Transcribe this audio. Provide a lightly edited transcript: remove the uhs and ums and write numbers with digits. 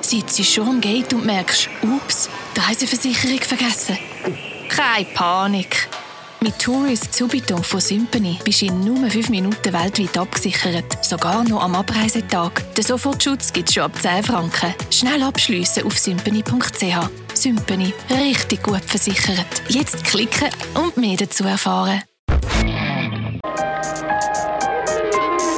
sitzt schon am Gate und merkst, ups, die Reiseversicherung vergessen. Keine Panik. Mit Tourist Subito von Sympany bist du in nur 5 Minuten weltweit abgesichert. Sogar noch am Abreisetag. Den Sofortschutz gibt es schon ab 10 Franken. Schnell abschliessen auf sympany.ch. Sympany. Richtig gut versichert. Jetzt klicken und mehr dazu erfahren.